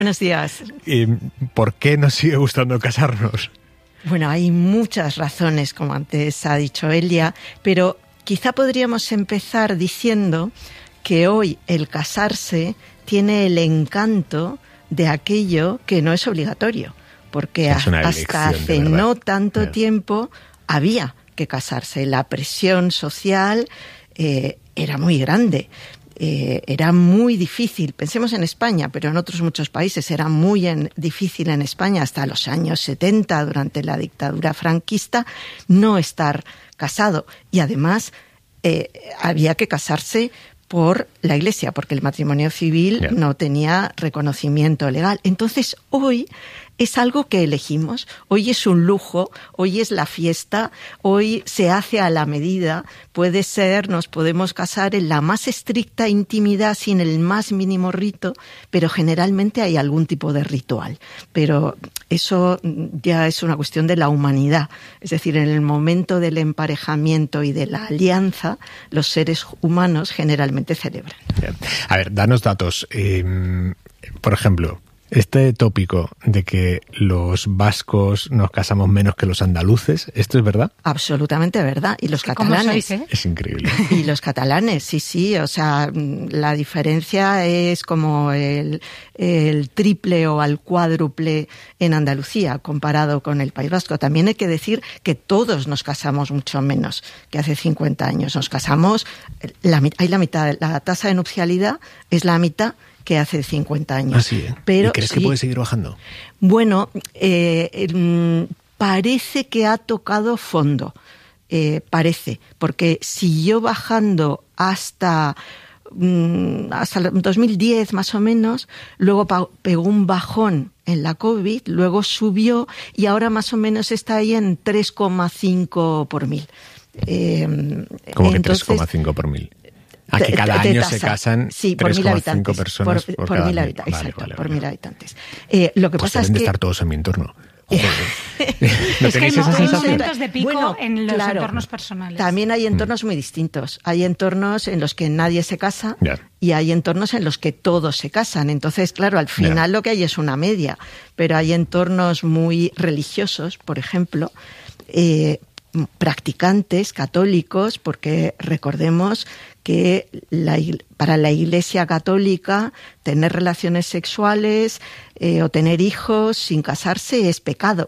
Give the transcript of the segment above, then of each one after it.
Buenos días. ¿Por qué nos sigue gustando casarnos? Bueno, hay muchas razones, como antes ha dicho Elia, pero quizá podríamos empezar diciendo que hoy el casarse tiene el encanto de aquello que no es obligatorio, porque hasta hace no tanto tiempo había que casarse. La presión social era muy grande. Era muy difícil, pensemos en España, pero en otros muchos países era muy difícil en España hasta los años 70, durante la dictadura franquista, no estar casado. Y además había que casarse por la Iglesia, porque el matrimonio civil no tenía reconocimiento legal. Entonces, hoy es algo que elegimos, hoy es un lujo, hoy es la fiesta, hoy se hace a la medida, puede ser, nos podemos casar en la más estricta intimidad sin el más mínimo rito, pero generalmente hay algún tipo de ritual. Pero eso ya es una cuestión de la humanidad, es decir, en el momento del emparejamiento y de la alianza, los seres humanos generalmente celebran. Bien. A ver, danos datos. Por ejemplo, este tópico de que los vascos nos casamos menos que los andaluces, ¿esto es verdad? Absolutamente verdad. Y los catalanes. ¿Cómo sois, Es increíble. Y los catalanes, sí. O sea, la diferencia es como el triple o al cuádruple en Andalucía comparado con el País Vasco. También hay que decir que todos nos casamos mucho menos que hace 50 años. Nos casamos, hay la mitad, la tasa de nupcialidad es la mitad que hace 50 años. Ah, sí, ¿eh? Pero, ¿y crees que puede seguir bajando? Bueno, parece que ha tocado fondo. Parece, porque siguió bajando hasta 2010 más o menos, luego pegó un bajón en la COVID, luego subió y ahora más o menos está ahí en 3,5 por mil. ¿Cómo que 3,5 por mil? Que cada año se casan 3,5 personas por cada mil habitantes. Exacto, por 1.000 habitantes. Lo que pasa es que... deben de estar todos en mi entorno. ¿No es tenéis esa sensación? Hay momentos de pico en los entornos personales. También hay entornos muy distintos. Hay entornos en los que nadie se casa y hay entornos en los que todos se casan. Entonces, claro, al final lo que hay es una media. Pero hay entornos muy religiosos, por ejemplo, practicantes católicos, porque recordemos que para la Iglesia católica tener relaciones sexuales o tener hijos sin casarse es pecado.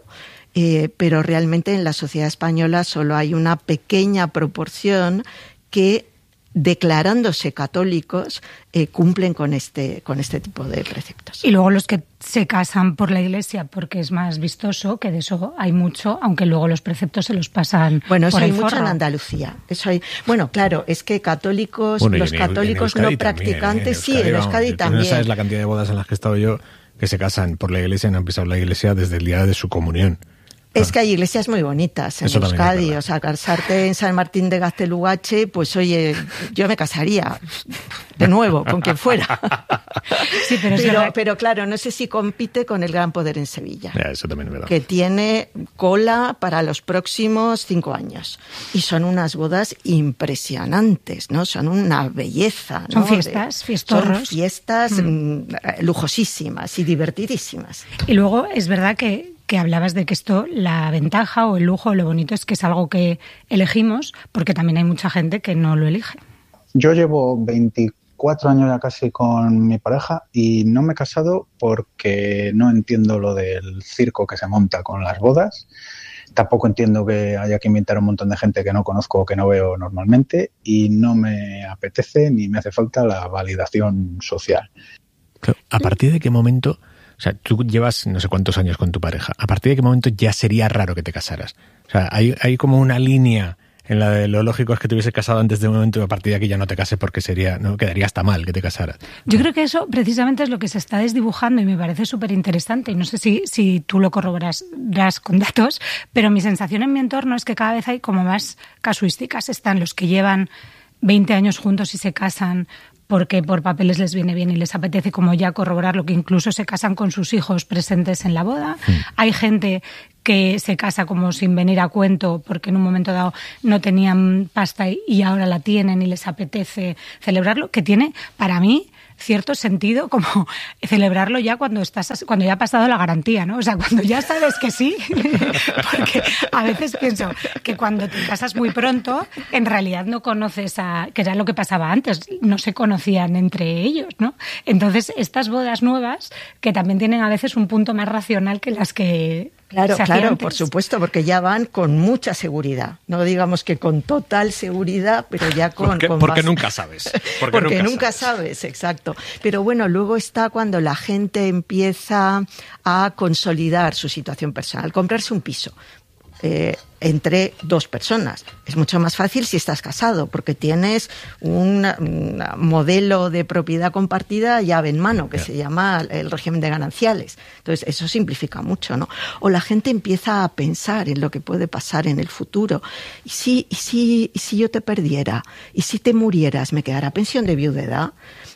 Pero realmente en la sociedad española solo hay una pequeña proporción que, declarándose católicos, cumplen con este tipo de preceptos. Y luego los que se casan por la Iglesia porque es más vistoso, que de eso hay mucho, aunque luego los preceptos se los pasan bueno, eso por el hay mucho forro. en Andalucía. Bueno, claro, es que católicos, los católicos no practicantes, sí, en Euskadi también. No sabes la cantidad de bodas en las que he estado yo que se casan por la Iglesia y no han pisado la Iglesia desde el día de su comunión. Es que hay iglesias muy bonitas en Euskadi, o sea, casarte en San Martín de Gaztelugatxe, pues oye, yo me casaría de nuevo, con quien fuera. Sí, pero claro, no sé si compite con el Gran Poder en Sevilla. Eso también es verdad. Que tiene cola para los próximos 5 años. Y son unas bodas impresionantes, ¿no? Son una belleza, ¿no? Son fiestas, fiestorros. Son fiestas lujosísimas y divertidísimas. Y luego es verdad que hablabas de que esto, la ventaja o el lujo o lo bonito es que es algo que elegimos, porque también hay mucha gente que no lo elige. Yo llevo 24 años ya casi con mi pareja y no me he casado porque no entiendo lo del circo que se monta con las bodas. Tampoco entiendo que haya que invitar a un montón de gente que no conozco o que no veo normalmente y no me apetece ni me hace falta la validación social. ¿A partir de qué momento? O sea, tú llevas no sé cuántos años con tu pareja. ¿A partir de qué momento ya sería raro que te casaras? O sea, hay como una línea en la de lo lógico es que te hubieses casado antes de un momento y a partir de aquí ya no te cases porque quedaría hasta mal que te casaras. Yo creo que eso precisamente es lo que se está desdibujando y me parece súper interesante. Y no sé si tú lo corroborarás con datos, pero mi sensación en mi entorno es que cada vez hay como más casuísticas. Están los que llevan 20 años juntos y se casan porque por papeles les viene bien y les apetece como ya corroborar lo que incluso se casan con sus hijos presentes en la boda. Hay gente que se casa como sin venir a cuento porque en un momento dado no tenían pasta y ahora la tienen y les apetece celebrarlo, que tiene para mí cierto sentido como celebrarlo ya cuando ya ha pasado la garantía, ¿no? O sea, cuando ya sabes que sí, porque a veces pienso que cuando te casas muy pronto, en realidad no conoces que era lo que pasaba antes, no se conocían entre ellos, ¿no? Entonces, estas bodas nuevas, que también tienen a veces un punto más racional que las que Claro, antes. por supuesto, porque ya van con mucha seguridad. No digamos que con total seguridad, pero ya porque nunca sabes. Porque nunca sabes, exacto. Pero bueno, luego está cuando la gente empieza a consolidar su situación personal, comprarse un piso. Entre dos personas. Es mucho más fácil si estás casado, porque tienes un modelo de propiedad compartida llave en mano, que se llama el régimen de gananciales. Entonces, eso simplifica mucho, ¿no? O la gente empieza a pensar en lo que puede pasar en el futuro. ¿Y si yo te perdiera? ¿Y si te murieras? ¿Me quedará pensión de viudedad?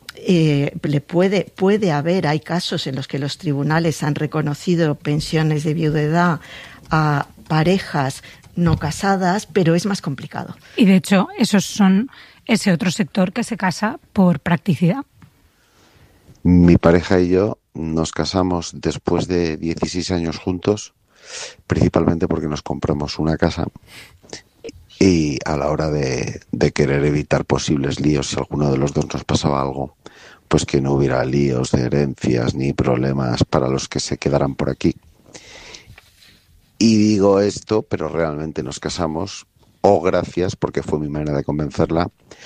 Puede haber, hay casos en los que los tribunales han reconocido pensiones de viudedad a parejas no casadas, pero es más complicado. Y de hecho, esos son ese otro sector que se casa por practicidad. Mi pareja y yo nos casamos después de 16 años juntos, principalmente porque nos compramos una casa y a la hora de querer evitar posibles líos, si alguno de los dos nos pasaba algo, pues que no hubiera líos de herencias ni problemas para los que se quedaran por aquí. Y digo esto, pero realmente nos casamos, gracias, porque fue mi manera de convencerla,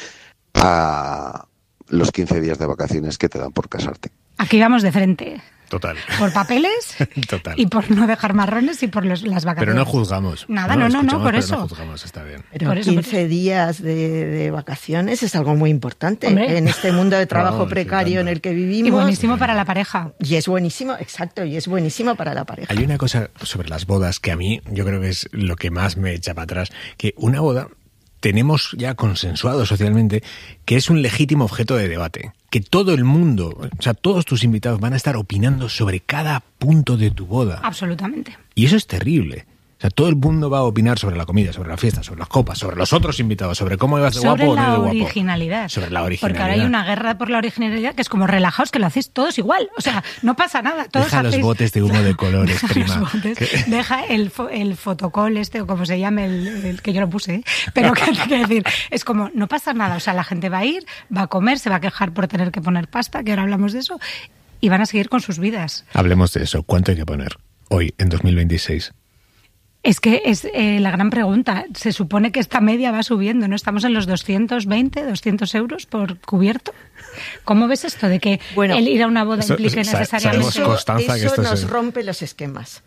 a los 15 días de vacaciones que te dan por casarte. Aquí vamos de frente. Total. Por papeles. Total. Y por no dejar marrones y por las vacaciones. Pero no juzgamos. Nada, no, por eso. No juzgamos, está bien. Pero por eso, 15 días de vacaciones es algo muy importante. Hombre. En este mundo de trabajo precario en el que vivimos. Y buenísimo para la pareja. Y es buenísimo, exacto, y es buenísimo para la pareja. Hay una cosa sobre las bodas que a mí yo creo que es lo que más me echa para atrás, que una boda tenemos ya consensuado socialmente que es un legítimo objeto de debate, que todo el mundo, o sea, todos tus invitados van a estar opinando sobre cada punto de tu boda. Absolutamente. Y eso es terrible. O sea, todo el mundo va a opinar sobre la comida, sobre la fiesta, sobre las copas, sobre los otros invitados, sobre cómo ibas de guapo o no de guapo. Sobre la originalidad. Sobre la originalidad. Porque ahora hay una guerra por la originalidad que es como relajaos que lo hacéis todos igual. O sea, no pasa nada. Todos deja hacéis... los botes de humo de colores, prima. Deja el fotocall o como se llame, el que yo lo puse, ¿eh? Pero ¿qué te quiero decir? Es como, no pasa nada. O sea, la gente va a ir, va a comer, se va a quejar por tener que poner pasta, que ahora hablamos de eso, y van a seguir con sus vidas. Hablemos de eso. ¿Cuánto hay que poner hoy, en 2026? Es que es la gran pregunta. Se supone que esta media va subiendo, ¿no? Estamos en los 220, 200 euros por cubierto. ¿Cómo ves esto de que el ir a una boda implique necesariamente... Eso nos rompe los esquemas.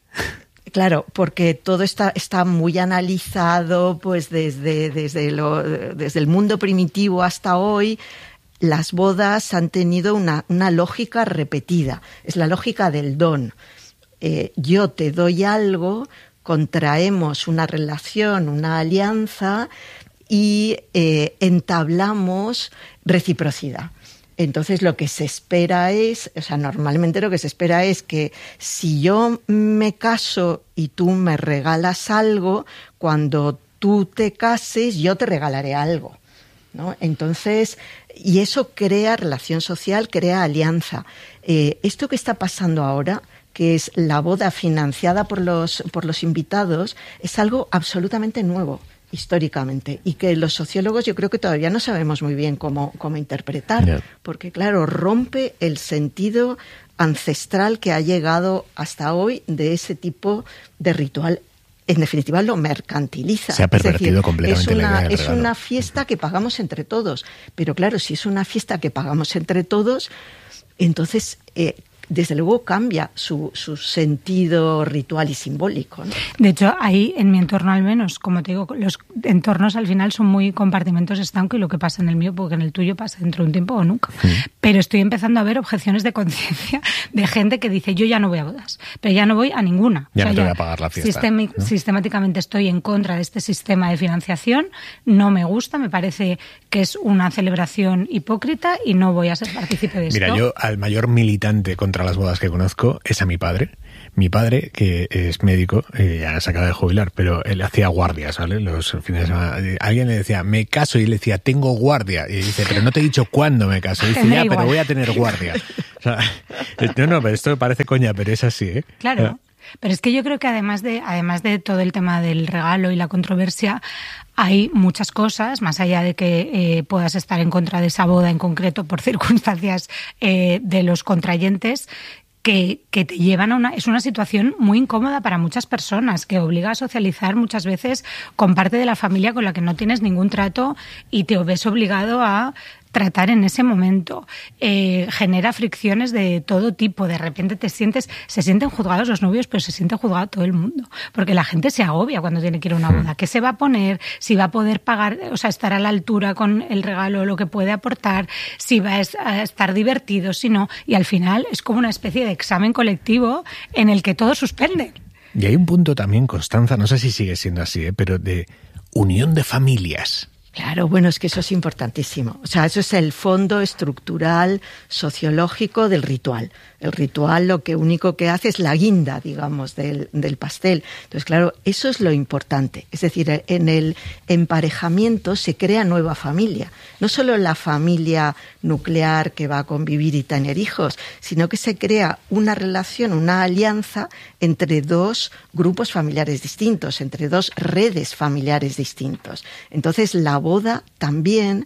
Claro, porque todo está muy analizado, pues desde el mundo primitivo hasta hoy. Las bodas han tenido una lógica repetida. Es la lógica del don. Yo te doy algo, contraemos una relación, una alianza y entablamos reciprocidad. Entonces lo que se espera normalmente lo que se espera es que si yo me caso y tú me regalas algo, cuando tú te cases yo te regalaré algo, ¿no? Entonces, y eso crea relación social, crea alianza. Esto que está pasando ahora, que es la boda financiada por los invitados, es algo absolutamente nuevo históricamente y que los sociólogos yo creo que todavía no sabemos muy bien cómo interpretar, porque claro, rompe el sentido ancestral que ha llegado hasta hoy de ese tipo de ritual. En definitiva, lo mercantiliza. Se ha pervertido completamente la idea del Es regalo. una fiesta que pagamos entre todos, pero claro, si es una fiesta que pagamos entre todos, entonces desde luego cambia su sentido ritual y simbólico, ¿no? De hecho, ahí, en mi entorno al menos, como te digo, los entornos al final son muy compartimentos estancos y lo que pasa en el mío, porque en el tuyo pasa dentro de un tiempo o nunca. Pero estoy empezando a ver objeciones de conciencia de gente que dice, yo ya no voy a bodas, pero ya no voy a ninguna. Ya no te voy a pagar la fiesta. ¿No? Sistemáticamente estoy en contra de este sistema de financiación, no me gusta, me parece que es una celebración hipócrita y no voy a ser partícipe de esto. Mira, yo al mayor militante contra contra las bodas que conozco es a mi padre. Mi padre, que es médico, ya se acaba de jubilar, pero él hacía guardias, ¿vale? Los fines de semana. Alguien le decía, me caso, y él le decía, tengo guardia. Y dice, pero no te he dicho cuándo me caso. Y dice, ya, pero voy a tener guardia. O sea, no, pero esto parece coña, pero es así, ¿eh? Claro. Pero es que yo creo que además de todo el tema del regalo y la controversia, hay muchas cosas, más allá de que puedas estar en contra de esa boda en concreto por circunstancias de los contrayentes, que te llevan es una situación muy incómoda para muchas personas, que obliga a socializar muchas veces con parte de la familia con la que no tienes ningún trato y te ves obligado a tratar en ese momento. Genera fricciones de todo tipo. De repente se sienten juzgados los novios, pero se siente juzgado todo el mundo. Porque la gente se agobia cuando tiene que ir a una boda. ¿Qué se va a poner? Si va a poder pagar, o sea, estar a la altura con el regalo, lo que puede aportar, si va a estar divertido, si no. Y al final es como una especie de examen colectivo en el que todo suspende. Y hay un punto también, Constanza, no sé si sigue siendo así, pero de unión de familias. Claro, bueno, es que eso es importantísimo. O sea, eso es el fondo estructural, sociológico del ritual. El ritual lo que único que hace es la guinda, digamos, del pastel. Entonces, claro, eso es lo importante. Es decir, en el emparejamiento se crea nueva familia. No solo la familia nuclear que va a convivir y tener hijos, sino que se crea una relación, una alianza entre dos grupos familiares distintos, entre dos redes familiares distintos. Entonces, la boda también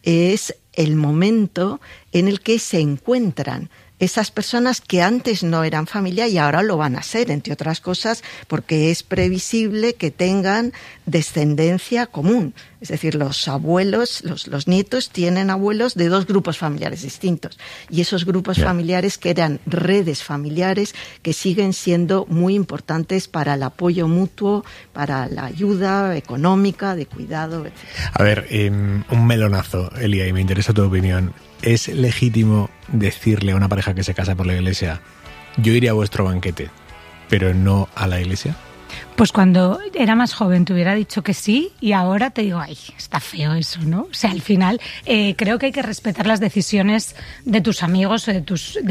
es el momento en el que se encuentran esas personas que antes no eran familia y ahora lo van a ser, entre otras cosas, porque es previsible que tengan descendencia común. Es decir, los abuelos, los nietos tienen abuelos de dos grupos familiares distintos. Y esos grupos familiares que eran redes familiares que siguen siendo muy importantes para el apoyo mutuo, para la ayuda económica, de cuidado, etc. A ver, un melonazo, Elia, y me interesa tu opinión. ¿Es legítimo decirle a una pareja que se casa por la iglesia, yo iré a vuestro banquete, pero no a la iglesia? Pues cuando era más joven te hubiera dicho que sí y ahora te digo, ay, está feo eso, ¿no? O sea, al final creo que hay que respetar las decisiones de tus amigos o de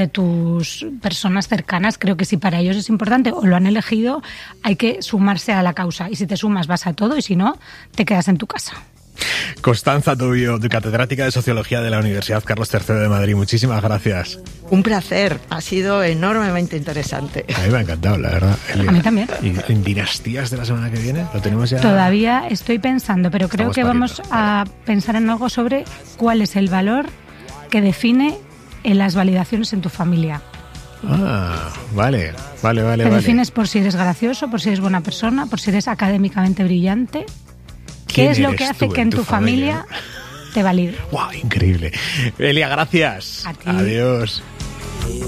tus personas cercanas. Creo que si para ellos es importante o lo han elegido, hay que sumarse a la causa. Y si te sumas vas a todo y si no, te quedas en tu casa. Constanza Tubio, catedrática de Sociología de la Universidad Carlos III de Madrid. Muchísimas gracias. Un placer. Ha sido enormemente interesante. A mí me ha encantado, la verdad, Elia. A mí también. ¿Y en dinastías de la semana que viene? ¿Lo tenemos ya? Todavía estoy pensando, pero creo que vamos a pensar en algo sobre cuál es el valor que define en las validaciones en tu familia. Ah, vale. Te defines por si eres gracioso, por si eres buena persona, por si eres académicamente brillante. ¿Qué es lo que hace que en tu familia te valide? ¡Wow! Increíble. Elia, gracias. A ti. Adiós.